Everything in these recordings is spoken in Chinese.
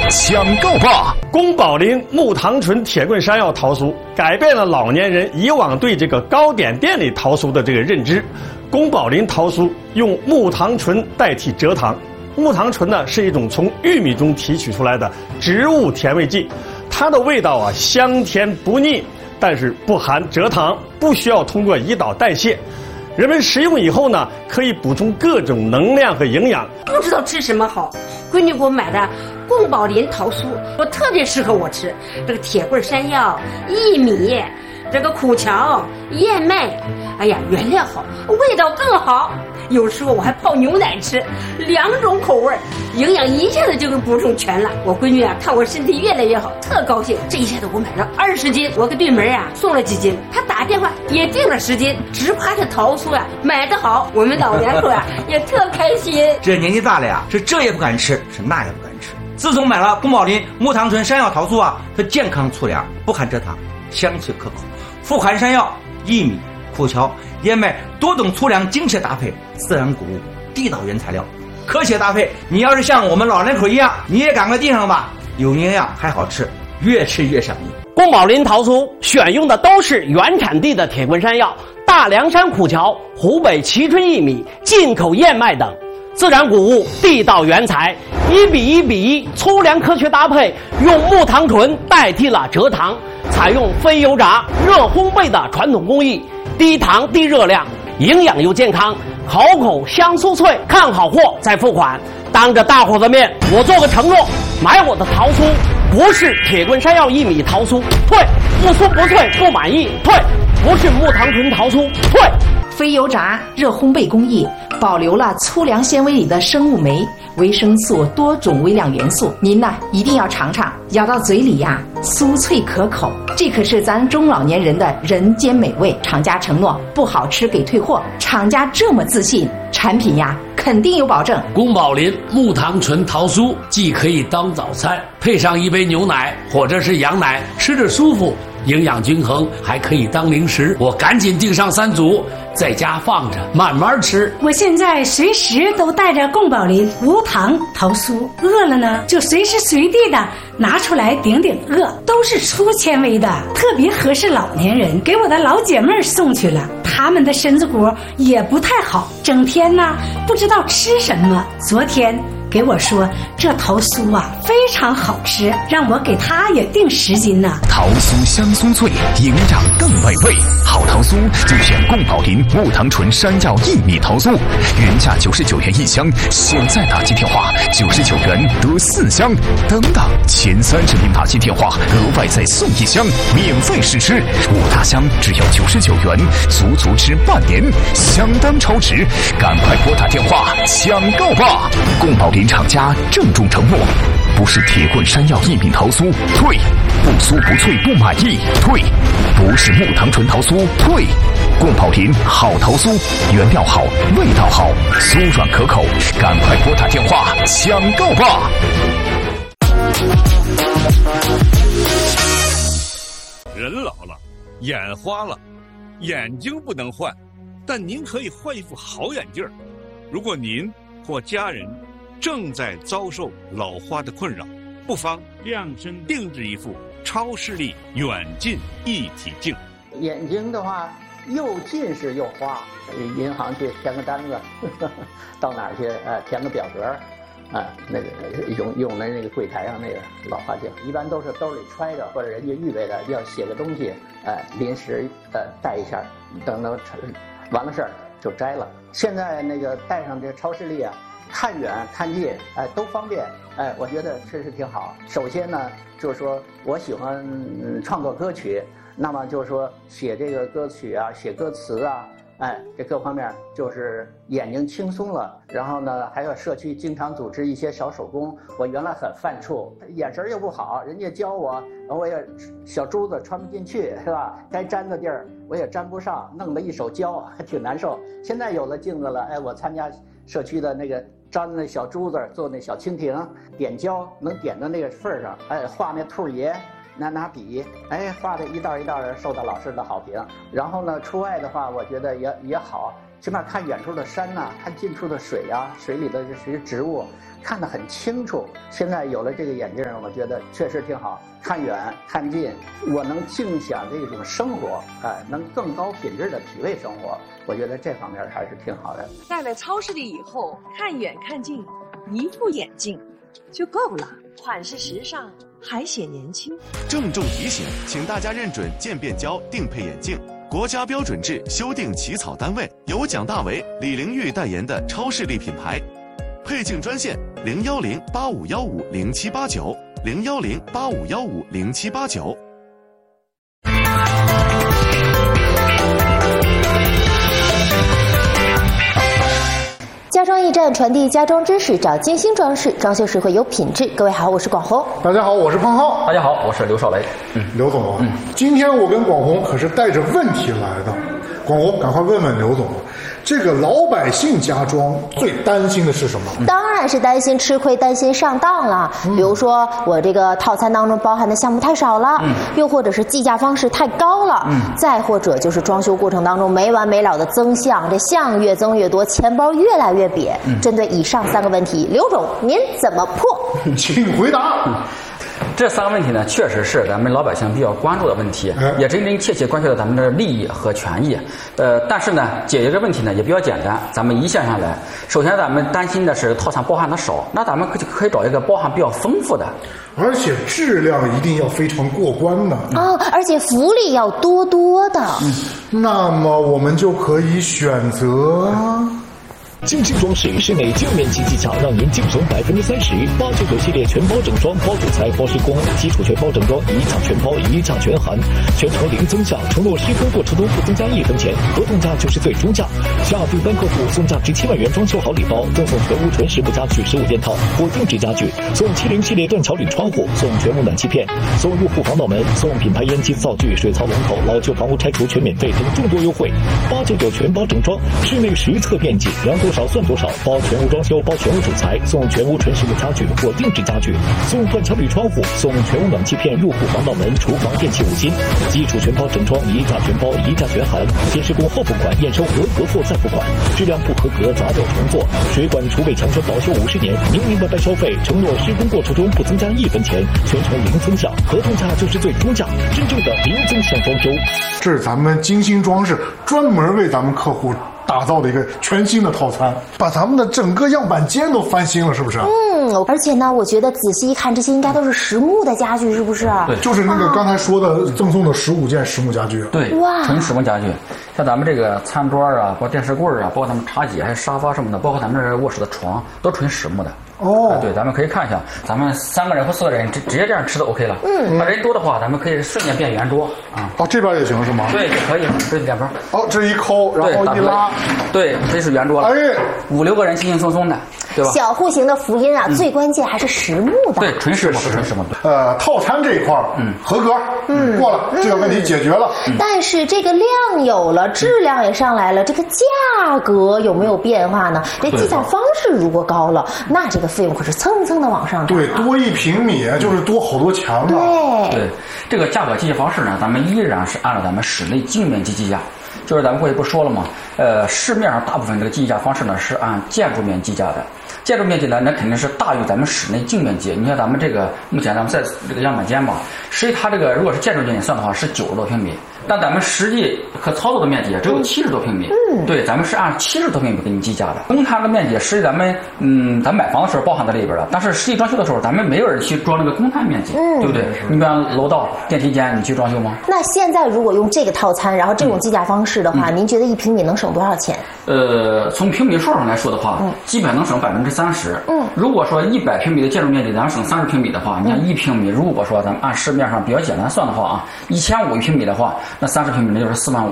抢购吧！ 宫保林木糖醇铁棍山药桃酥改变了老年人以往对这个糕点店里桃酥的这个认知。宫保林桃酥用木糖醇代替蔗糖，木糖醇呢是一种从玉米中提取出来的植物甜味剂，它的味道香甜不腻，但是不含蔗糖，不需要通过胰岛代谢。人们食用以后呢，可以补充各种能量和营养。 不知道吃什么好，闺女给我买的宫保林桃酥，我特别适合我吃。这个铁棍山药、薏米，这个苦荞、燕麦，哎呀，原料好，味道更好。有时候我还泡牛奶吃，2种口味，营养一下子就给补充全了。我闺女看我身体越来越好，特高兴。这一下子我买了20斤，我给对门送了几斤，她打电话也订了10斤，直夸这桃酥买得好，我们老两口也特开心。 这年纪大了是这也不敢吃，是那也不敢吃。自从买了宫保林木糖醇山药桃酥它健康粗粮，不含蔗糖，香脆可口，富含山药、薏米、苦荞、燕麦多种粗粮精确搭配，自然谷物，地道原材料，科学搭配。你要是像我们老人口一样，你也赶快订上吧，有营养还好吃，越吃越上瘾。 宫保林桃酥选用的都是原产地的铁棍山药、大凉山苦荞、湖北蕲春薏米、进口燕麦等自然谷物，地道原材，1:1:1粗粮科学搭配，用木糖醇代替了蔗糖，采用非油炸、热烘焙的传统工艺，低糖低热量，营养又健康，好口香酥脆。看好货再付款。当着大伙的面，我做个承诺，买我的桃酥不是铁棍山药薏米桃酥，退；不酥不脆不满意，退；不是木糖醇桃酥，退。 非油炸、热烘焙工艺保留了粗粮纤维里的生物酶、维生素多种微量元素，您一定要尝尝，咬到嘴里酥脆可口，这可是咱中老年人的人间美味。厂家承诺不好吃给退货，厂家这么自信，产品肯定有保证。 宫保林木糖醇桃酥既可以当早餐，配上一杯牛奶或者是羊奶，吃着舒服，营养均衡，还可以当零食。我赶紧订上3组，在家放着慢慢吃。 我现在随时都带着宫保林无糖桃酥，饿了呢就随时随地的拿出来顶顶饿，都是粗纤维的，特别合适老年人。给我的老姐妹送去了，他们的身子骨也不太好，整天不知道吃什么。昨天给我说这桃酥非常好吃，让我给他也订10斤呢。 桃酥香酥脆，营养更美味。好桃酥就选宫保林木糖醇山药薏米桃酥，原价99元1箱，现在打进电话99元得4箱，等等前30名打进电话额外再送1箱，免费试吃，5大箱只要99元，足足吃半年，相当超值。赶快拨打电话抢购吧！宫保林厂家郑重承诺，不是铁棍山药薏米桃酥，退；不酥不脆不满意，退；不是木糖醇桃酥，退。宫保林好桃酥，原料好，味道好，酥软可口，赶快拨打电话抢购吧！ 人老了，眼花了，眼睛不能换，但您可以换一副好眼镜。如果您或家人正在遭受老花的困扰，不妨量身定制一副超视力远近一体镜。 眼睛的话，又近视又花，银行去填个单子，到哪儿去填个表格，那个用的那个柜台上那个老花镜，一般都是兜里揣着，或者人家预备的要写个东西，临时带一下，等完了事儿就摘了。现在那个带上这超视力看远看近，都方便，我觉得确实挺好。首先呢，就是说我喜欢创作歌曲，那么就是说写这个歌曲写歌词这各方面就是眼睛轻松了。然后呢，还有社区经常组织一些小手工，我原来很犯怵，眼神又不好，人家教我也小珠子穿不进去，是吧？该粘的地儿我也粘不上，弄得一手胶，还挺难受。现在有了镜子了，我参加社区的那个粘那小珠子，做那小蜻蜓，点胶能点到那个份儿上，画那兔爷。拿笔，画的一道一道的，受到老师的好评。然后呢，出外的话，我觉得也好， 起码看远处的山呐、看近处的水啊，水里的这些植物看得很清楚。现在有了这个眼镜，我觉得确实挺好，看远看近，我能尽享这种生活，能更高品质的体味生活。我觉得这方面还是挺好的。 戴在超市里以后，看远看近，一副眼镜就够了，款式时尚，还显年轻。 郑重提醒，请大家认准渐变胶定配眼镜。国家标准制修订起草单位由蒋大为、李玲玉代言的超视力品牌。配镜专线010-8515-0789，010-8515-0789。 家装驿站传递家装知识，找精心装饰，装修时会有品质。各位好，我是广红。 大家好，我是胖浩。 大家好，我是刘少雷。 刘总，今天我跟广红可是带着问题来的。广红，赶快问问刘总，这个老百姓家装最担心的是什么？ 当然是担心吃亏，担心上当了。比如说我这个套餐当中包含的项目太少了，又或者是计价方式太高了，再或者就是装修过程当中没完没了的增项，这项越增越多，钱包越来越瘪。针对以上3个问题，刘总您怎么破？ 请回答。 这3个问题呢，确实是咱们老百姓比较关注的问题，也真真切切关系到咱们的利益和权益。但是呢，解决这个问题呢也比较简单，咱们一线上来。首先，咱们担心的是套餐包含的少，那咱们可以找一个包含比较丰富的， 而且质量一定要非常过关的而且福利要多多的。 那么我们就可以选择。 精心装饰室内净面积技巧，让您净省30%。899系列全包整装，包主材、包施工，基础全包整装，一价全包，一价全含，全程零增项，承诺施工过程中不增加1分钱，合同价就是最终价。下订单客户送价值7万元装修好礼包，赠送全屋纯实木家具15件套或定制家具，送70系列断桥铝窗户，送全屋暖气片，送入户防盗门，送品牌烟机灶具、水槽龙头，老旧房屋拆除全免费等众多优惠。899全包整装，室内实测面积，量多少算多少，包全屋装修，包全屋主材，送全屋纯实木家具或定制家具，送断桥铝窗户，送全屋暖气片、入户防盗门、厨房电器5金，基础全包整装，一价全包，一价全含，先施工后付款，验收合格后再付款，质量不合格砸掉重做，水管厨卫强权保修50年，明明白白消费，承诺施工过程中不增加1分钱，全程零增项，合同价就是最终价，真正的零增项装修。 这是咱们精心装饰专门为咱们客户打造的一个全新的套餐，把咱们的整个样板间都翻新了，是不是？ 而且呢，我觉得仔细一看，这些应该都是实木的家具，是不是？ 对，就是那个刚才说的赠送的15件实木家具。 对，纯实木家具，像咱们这个餐桌啊，包括电视柜啊，包括咱们茶几还有沙发什么的，包括咱们这卧室的床，都纯实木的。对，咱们可以看一下，咱们3个人或4个人直接这样吃都 OK 了。人多的话，咱们可以瞬间变圆桌啊。 这边也行是吗？ 对，也可以，这两边。 这一抠，然后一拉， 对，这是圆桌了。5、6个人轻轻松松的，对吧？ 小户型的福音啊，最关键还是实木的。 对，纯实木，纯实木。 套餐这一块合格，过了，这个问题解决了。 但是这个量有了，质量也上来了，这个价格有没有变化呢？这计价方式如果高了，那这个费用可是蹭蹭的往上涨。 对，多1平米就是多好多钱了。 对，这个价格计价方式呢，咱们依然是按照咱们室内净面积计价。就是咱们过去不说了吗？市面上大部分这个计价方式呢是按建筑面计价的。建筑面积呢，那肯定是大于咱们室内净面积。你看咱们这个目前咱们在这个样板间吧，实际它这个如果是建筑面积算的话是90多平米，但咱们实际可操作的面积只有70多平米。对，咱们是按70多平米给你计价的。公摊的面积实际咱们咱买房的时候包含在里边了，但是实际装修的时候咱们没有人去装那个公摊面积，对不对？你比方楼道、电梯间，你去装修吗？ 那现在如果用这个套餐，然后这种计价方式的话，您觉得1平米能省多少钱？ 从平米数上来说的话，基本能省30%。如果说100平米的建筑面积咱们省30平米的话，你看1平米，如果说咱们按市面上比较简单算的话啊，1500平米的话，那30平米那就是4万5。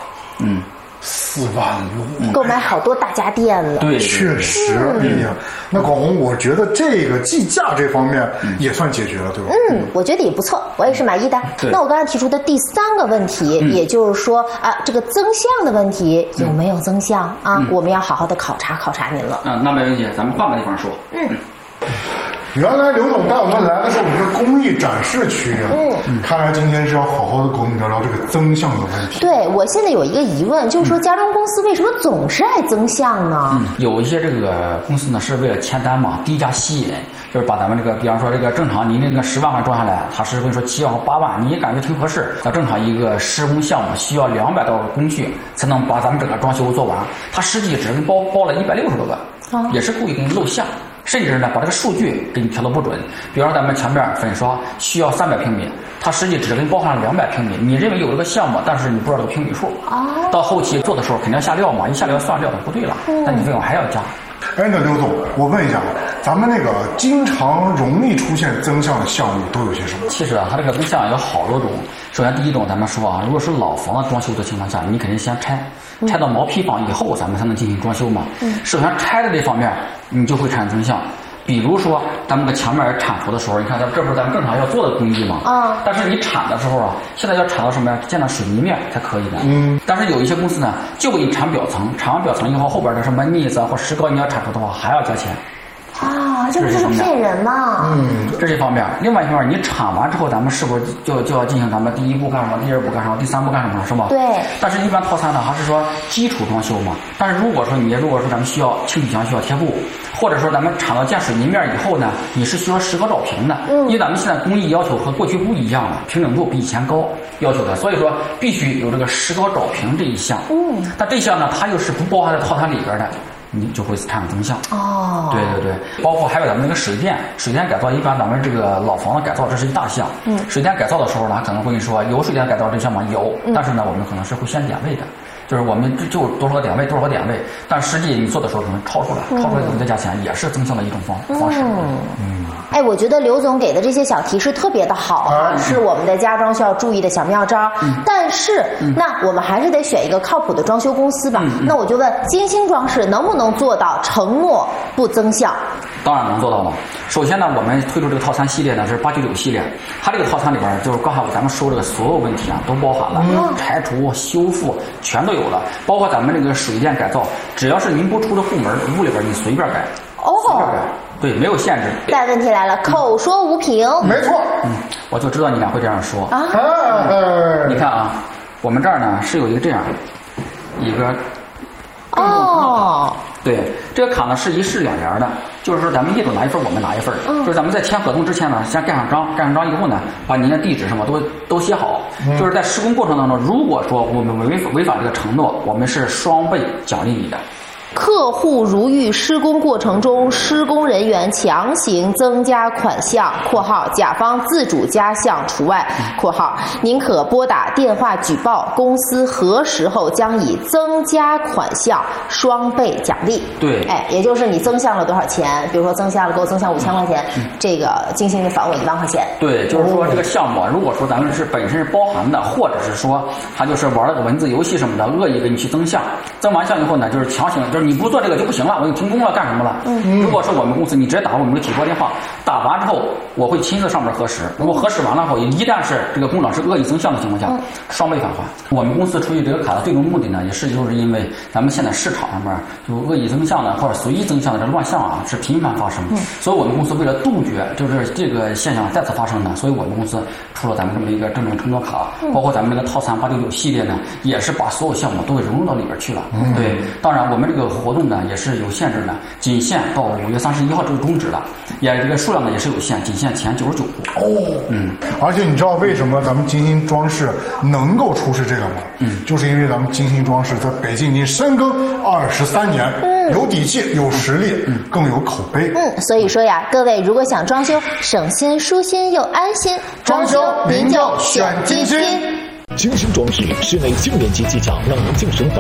4万5， 购买好多大家电了。 对， 确实。那广红，我觉得这个计价这方面也算解决了，对吧？ 我觉得也不错，我也是满意的。那我刚才提出的第3个问题，也就是说这个增项的问题有没有增项啊？我们要好好的考察考察您了。 那没问题，咱们换个地方说。 原来刘总带我们来的是我们这工艺展示区啊。看来今天是要好好的跟我们聊聊这个增项的问题。 对，我现在有一个疑问，就是说家装公司为什么总是爱增项呢？ 有一些这个公司呢是为了签单嘛，低价吸引，就是把咱们这个，比方说这个正常你那个10万块装下来，他是跟你说7万或8万，你感觉挺合适。那正常一个施工项目需要200多个工序才能把咱们整个装修做完，他实际只给包了160多个，也是故意给你露馅。甚至呢，把这个数据给你调的不准。比方说咱们墙面粉刷需要300平米，它实际只给你包含了200平米。你认为有这个项目，但是你不知道这个平米数。到后期做的时候肯定要下料嘛，一下料算料不对了，那你费用还要加。 哎，那刘总，我问一下，咱们那个经常容易出现增项的项目都有些什么？ 其实啊，它这个增项有好多种。首先第一种，咱们说啊，如果是老房子装修的情况下，你肯定先拆到毛坯房以后，咱们才能进行装修嘛。首先拆的这方面，你就会产生增项。比如说，咱们的墙面铲除的时候，你看这不是咱们正常要做的工艺吗？但是你铲的时候啊，现在要铲到什么呀？见到水泥面才可以的。但是有一些公司呢，就给你铲表层，铲完表层以后，后边的什么腻子或石膏，你要铲除的话，还要交钱。 这不就是骗人吗？ 这是一方面。另外一方面，你铲完之后，咱们是不是就要进行咱们第一步干什么，第二步干什么，第三步干什么，是吧？ 对。 但是一般套餐呢，还是说基础装修嘛。但是如果说咱们需要清底墙需要贴布，或者说咱们铲到见水泥面以后呢，你是需要石膏找平的。因为咱们现在工艺要求和过去不一样了，平整度比以前高要求的，所以说必须有这个石膏找平这一项。但这项呢，它又是不包含在套餐里边的。你就会产生增项。对对对，包括还有咱们那个水电改造，一般咱们这个老房子改造这是一大项。水电改造的时候呢，可能会跟你说有水电改造这项吗？有，但是呢，我们可能是会先点位的，就是我们就多少个点位，但实际你做的时候可能超出来你的价钱，也是增项的一种方式。 哎，我觉得刘总给的这些小提示特别的好啊，是我们的家装需要注意的小妙招。但是，那我们还是得选一个靠谱的装修公司吧。那我就问，金星装饰能不能做到承诺不增项？ 当然能做到了。首先呢，我们推出这个套餐系列呢是896系列，它这个套餐里边就是刚才咱们说这个所有问题啊都包含了，拆除、修复全都有了，包括咱们这个水电改造，只要是您不出这户门，屋里边你随便改。随便改。对，没有限制。 但问题来了，口说无凭。 没错。 我就知道你俩会这样说。你看啊，我们这儿呢是有一个这样一个。对，这个卡呢是1式2联的，就是说咱们业主拿一份，我们拿一份。就是咱们在签合同之前呢，先盖上章以后呢，把您的地址什么都写好。就是在施工过程当中，如果说我们违反这个承诺，我们是双倍奖励你的。 客户如遇施工过程中施工人员强行增加款项（括号甲方自主加项除外）（括号您可拨打电话举报，公司核实后将以增加款项双倍奖励）。 对， 也就是你增项了多少钱？比如说给我增项5000块钱，这个金星就返我1万块钱。 对，就是说这个项目，如果说咱们是本身是包含的，或者是说他就是玩了个文字游戏什么的，恶意给你去增项，增完项以后呢，就是强行你不做这个就不行了，我就停工了，干什么了？如果是我们公司，你直接打我们的举报电话，打完之后我会亲自上面核实，如果核实完了后，一旦是这个工长是恶意增项的情况下，双倍返还。我们公司出具这个卡的最终目的呢，也是就是因为咱们现在市场上面就恶意增项的或者随意增项的这乱象啊是频繁发生，所以我们公司为了杜绝就是这个现象再次发生呢，所以我们公司出了咱们这么一个郑重承诺卡，包括咱们这个套餐896系列呢，也是把所有项目都给融入到里边去了。对，当然我们这个活动呢也是有限制的，仅限到5月31号这个终止了，这个数量呢也是有限，仅限前99户。 而且你知道为什么咱们金星装饰能够出示这个吗？就是因为咱们金星装饰在北京已经深耕23年，有底气、有实力，更有口碑。 所以说呀，各位如果想装修省心、舒心又安心，装修您就选金星。 金星装饰室内净面积计价让您净省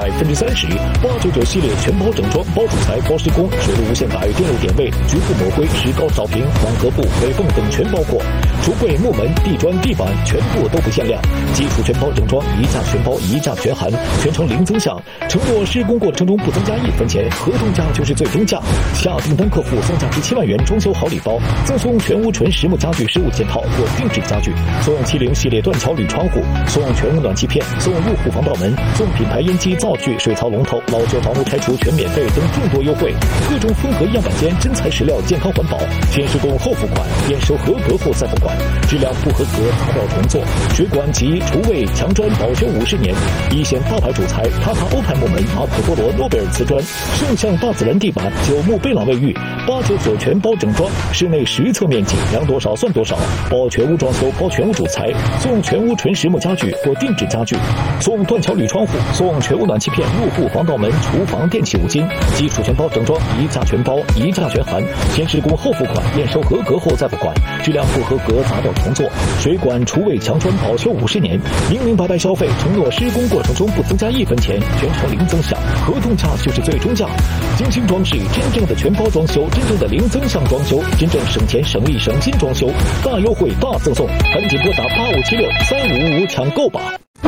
30%，899系列全包整装，包主材、包施工、水路无线改、电路点位、局部抹灰、石膏扫平、网格布、美缝等全包括，橱柜、木门、地砖、地板全部都不限量，基础全包整装，一价全包，一价全含，全程零增项，承诺施工过程中不增加1分钱，合同价就是最终价。下订单客户送价值7万元装修好礼包，赠送全屋纯实木家具15件套或定制家具，送70系列断桥铝窗户，送全屋暖气片，送入户防盗门，送品牌烟机、灶具、水槽龙头、老旧房屋拆除全免费等众多优惠。各种风格样板间，真材实料，健康环保，先施工后付款，验收合格后再付款，质量不合格砸掉重做。水管及厨卫墙砖保修50年，一线大牌主材塔塔欧派木门、马可波罗诺贝尔瓷砖，圣象大自然地板、9木贝朗卫浴，8999全包整装，室内实测面积量多少算多少，包全屋装修，包全屋主材，送全屋纯实木家具或定制家具，送断桥铝窗户，送全屋暖气片、入户防盗门、厨房电器5斤，基础全包整装，一价全包，一价全含，先施工后付款，验收合格后再付款，质量不合格砸掉重做。水管、厨卫墙砖保修50年，明明白白消费，承诺施工过程中不增加1分钱，全程零增项，合同价就是最终价。精心装饰，真正的全包装修，真正的零增项装修，真正省钱省力省心装修，大优惠大赠送，赶紧拨打85763555抢购吧。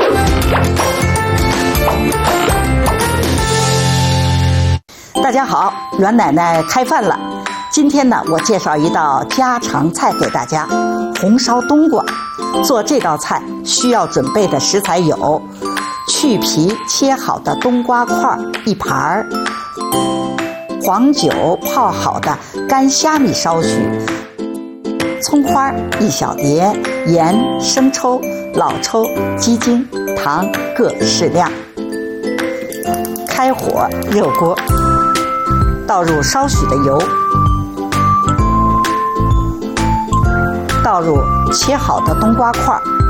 大家好，阮奶奶开饭了。今天呢，我介绍一道家常菜给大家，红烧冬瓜。做这道菜需要准备的食材有：去皮切好的冬瓜块1盘，黄酒泡好的干虾米少许，葱花1小碟，盐、生抽、老抽、鸡精、糖各适量。开火热锅，倒入少许的油，倒入切好的冬瓜块，